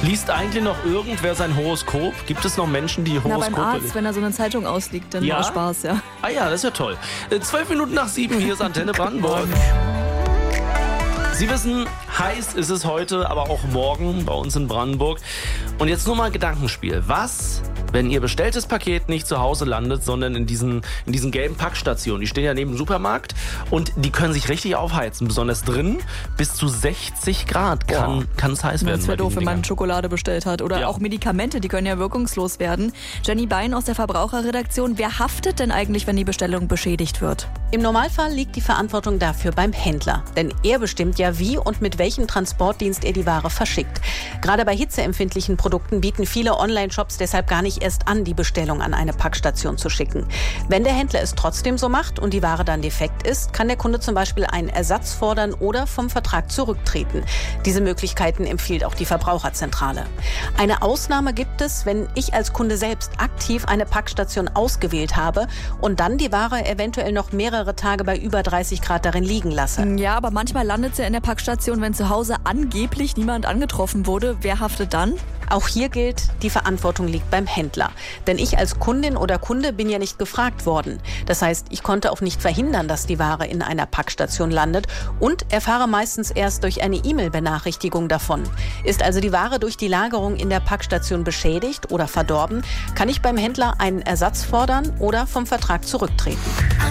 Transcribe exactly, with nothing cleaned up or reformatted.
Liest eigentlich noch irgendwer sein Horoskop? Gibt es noch Menschen, die Horoskope Na, beim Arzt, lesen? wenn er so eine Zeitung ausliegt, dann Ja? aus Spaß, ja. Ah ja, das ist ja toll. Äh, Zwölf Minuten nach sieben, hier ist Antenne Brandenburg. Sie wissen, heiß ist es heute, aber auch morgen bei uns in Brandenburg. Und jetzt nur mal ein Gedankenspiel. Was, wenn Ihr bestelltes Paket nicht zu Hause landet, sondern in diesen, in diesen gelben Packstationen? Die stehen ja neben dem Supermarkt und die können sich richtig aufheizen. Besonders drin bis zu sechzig Grad kann kann es heiß werden. Das wäre bei doof, diesen wenn man Dingern. Schokolade bestellt hat. Oder Ja. auch Medikamente, die können ja wirkungslos werden. Jenny Bein aus der Verbraucherredaktion. Wer haftet denn eigentlich, wenn die Bestellung beschädigt wird? Im Normalfall liegt die Verantwortung dafür beim Händler. Denn er bestimmt ja, wie und mit welchem Transportdienst er die Ware verschickt. Gerade bei hitzeempfindlichen Produkten bieten viele Online-Shops deshalb gar nicht erst an, die Bestellung an eine Packstation zu schicken. Wenn der Händler es trotzdem so macht und die Ware dann defekt ist, kann der Kunde zum Beispiel einen Ersatz fordern oder vom Vertrag zurücktreten. Diese Möglichkeiten empfiehlt auch die Verbraucherzentrale. Eine Ausnahme gibt es, wenn ich als Kunde selbst aktiv eine Packstation ausgewählt habe und dann die Ware eventuell noch mehrere Tage bei über dreißig Grad darin liegen lasse. Ja, aber manchmal landet sie ja in der Packstation, wenn zu Hause angeblich niemand angetroffen wurde. Wer haftet dann? Auch hier gilt, die Verantwortung liegt beim Händler. Denn ich als Kundin oder Kunde bin ja nicht gefragt worden. Das heißt, ich konnte auch nicht verhindern, dass die Ware in einer Packstation landet und erfahre meistens erst durch eine E-Mail-Benachrichtigung davon. Ist also die Ware durch die Lagerung in der Packstation beschädigt oder verdorben, kann ich beim Händler einen Ersatz fordern oder vom Vertrag zurücktreten.